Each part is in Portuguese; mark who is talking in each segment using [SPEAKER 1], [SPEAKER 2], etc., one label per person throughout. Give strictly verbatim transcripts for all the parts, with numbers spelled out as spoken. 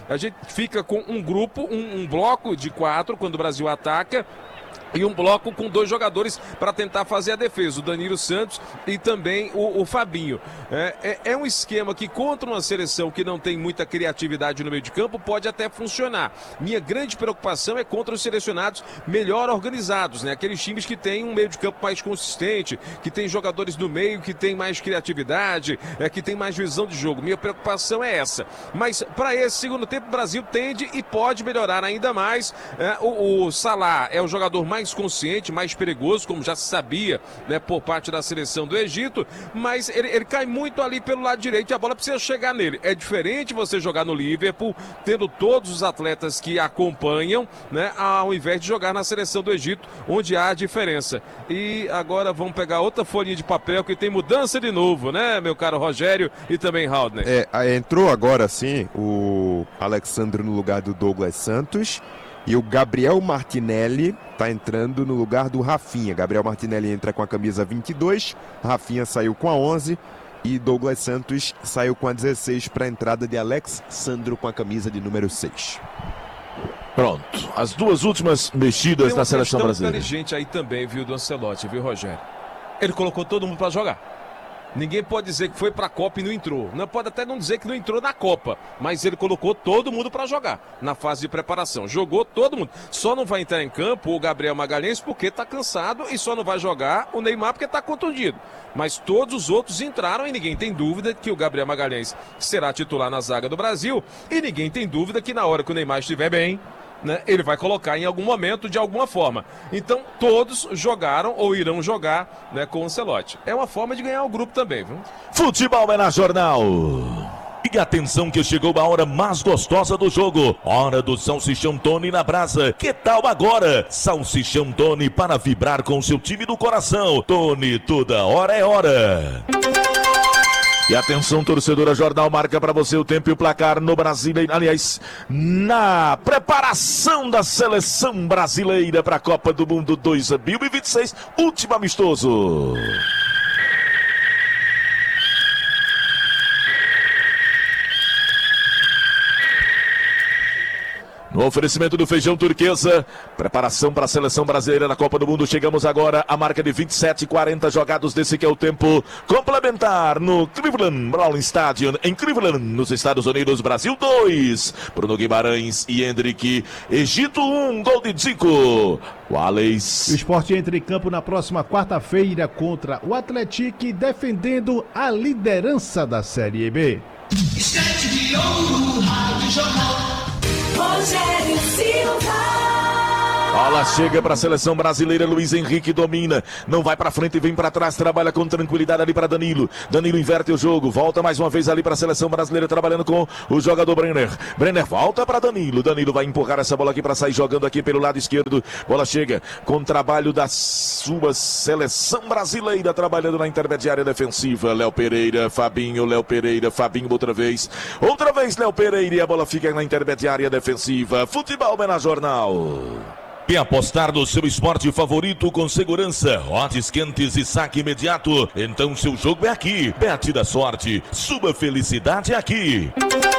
[SPEAKER 1] A gente fica com um grupo, um, um bloco de quatro quando o Brasil ataca. E um bloco com dois jogadores para tentar fazer a defesa, o Danilo Santos e também o, o Fabinho. É, é, é um esquema que contra uma seleção que não tem muita criatividade no meio de campo pode até funcionar. Minha grande preocupação é contra os selecionados melhor organizados, né? Aqueles times que têm um meio de campo mais consistente, que tem jogadores no meio que tem mais criatividade, é, que tem mais visão de jogo. Minha preocupação é essa. Mas para esse segundo tempo o Brasil tende e pode melhorar ainda mais. É, o, o Salah é o jogador mais mais consciente, mais perigoso, como já se sabia, né, por parte da seleção do Egito, mas ele, ele cai muito ali pelo lado direito e a bola precisa chegar nele. É diferente você jogar no Liverpool, tendo todos os atletas que acompanham, né, ao invés de jogar na seleção do Egito, onde há a diferença. E agora vamos pegar outra folhinha de papel que tem mudança de novo, né, meu caro Rogério e também Haldner.
[SPEAKER 2] É, entrou agora sim o Alexandre no lugar do Douglas Santos. E o Gabriel Martinelli está entrando no lugar do Rafinha. Gabriel Martinelli entra com a camisa vinte e dois, Rafinha saiu com a onze e Douglas Santos saiu com a dezesseis para a entrada de Alex Sandro com a camisa de número seis.
[SPEAKER 3] Pronto, as duas últimas mexidas na seleção brasileira.
[SPEAKER 1] Tem uma inteligente aí também, viu, do Ancelotti, viu, Rogério? Ele colocou todo mundo para jogar. Ninguém pode dizer que foi pra Copa e não entrou. Não pode até não dizer que não entrou na Copa, mas ele colocou todo mundo pra jogar na fase de preparação. Jogou todo mundo. Só não vai entrar em campo o Gabriel Magalhães porque tá cansado e só não vai jogar o Neymar porque tá contundido. Mas todos os outros entraram e ninguém tem dúvida que o Gabriel Magalhães será titular na zaga do Brasil e ninguém tem dúvida que na hora que o Neymar estiver bem, né, ele vai colocar em algum momento, de alguma forma. Então, todos jogaram ou irão jogar, né, com o Ancelotti. É uma forma de ganhar o grupo também, viu?
[SPEAKER 3] Futebol é na Jornal. E atenção que chegou a hora mais gostosa do jogo. Hora do Salsichão Tony na brasa. Que tal agora? Salsichão Tony para vibrar com seu time do coração. Tony, toda hora é hora. E atenção, torcedora, Jornal marca para você o tempo e o placar no Brasileiro. Aliás, na preparação da seleção brasileira para a Copa do Mundo dois mil e vinte e seis, último amistoso. No oferecimento do Feijão Turquesa, preparação para a seleção brasileira na Copa do Mundo. Chegamos agora à marca de vinte e sete e quarenta jogados desse que é o tempo complementar no Cleveland Brown Stadium, em Cleveland, nos Estados Unidos. Brasil dois, Bruno Guimarães e Hendrick. Egito um, gol de Zico. Wallace.
[SPEAKER 4] O Sport entra em campo na próxima quarta-feira contra o Atlético, defendendo a liderança da Série B.
[SPEAKER 5] Estante de ouro, Rádio Jornal. Rogério Silva.
[SPEAKER 3] Bola chega para a seleção brasileira, Luiz Henrique domina, não vai para frente, vem para trás, trabalha com tranquilidade ali para Danilo. Danilo inverte o jogo, volta mais uma vez ali para a seleção brasileira, trabalhando com o jogador Brenner. Brenner volta para Danilo, Danilo vai empurrar essa bola aqui para sair jogando aqui pelo lado esquerdo. Bola chega com o trabalho da sua seleção brasileira, trabalhando na intermediária defensiva. Léo Pereira, Fabinho, Léo Pereira, Fabinho outra vez, outra vez Léo Pereira e a bola fica na intermediária defensiva. Futebol é na Jornal. E apostar no seu esporte favorito com segurança, odds quentes e saque imediato. Então seu jogo é aqui. Bet da sorte, sua felicidade é aqui.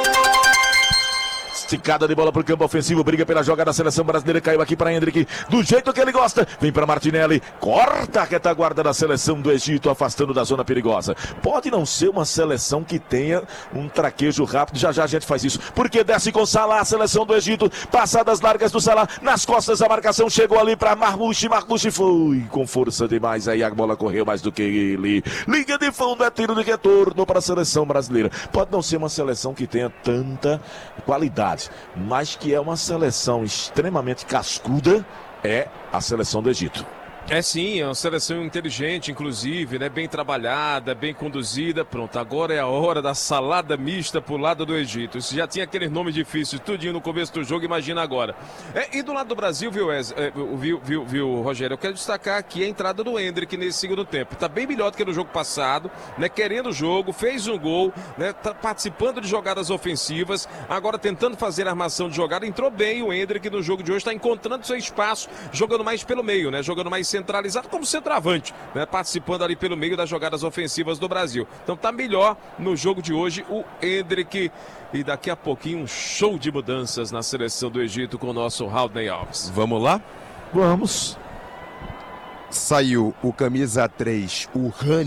[SPEAKER 3] Esticada de bola para o campo ofensivo, briga pela jogada da seleção brasileira, caiu aqui para Hendrick, do jeito que ele gosta, vem para Martinelli, corta a retaguarda da seleção do Egito, afastando da zona perigosa. Pode não ser uma seleção que tenha um traquejo rápido, já já a gente faz isso, porque desce com Salah, a seleção do Egito, passadas largas do Salah, nas costas a marcação, chegou ali para Marmouche, Marmouche foi com força demais, aí a bola correu mais do que ele, liga de fundo, é tiro de retorno para a seleção brasileira. Pode não ser uma seleção que tenha tanta qualidade, mas que é uma seleção extremamente cascuda, é a seleção do Egito.
[SPEAKER 1] É sim, é uma seleção inteligente, inclusive, né? Bem trabalhada, bem conduzida. Pronto, agora é a hora da salada mista pro lado do Egito. Isso já tinha aquele nome difícil, tudinho no começo do jogo, imagina agora. É, e do lado do Brasil, viu, Wes, é, viu, viu, viu, Rogério? Eu quero destacar aqui a entrada do Hendrick nesse segundo tempo. Tá bem melhor do que no jogo passado, né? Querendo o jogo, fez um gol, né? Tá participando de jogadas ofensivas, agora tentando fazer a armação de jogada. Entrou bem o Hendrick no jogo de hoje, tá encontrando seu espaço, jogando mais pelo meio, né? Jogando mais centralizado como centroavante, né? Participando ali pelo meio das jogadas ofensivas do Brasil. Então tá melhor no jogo de hoje o Endrick. E daqui a pouquinho um show de mudanças na seleção do Egito com o nosso Haldney Alves.
[SPEAKER 2] Vamos lá?
[SPEAKER 3] Vamos.
[SPEAKER 2] Saiu o camisa três, o Rani.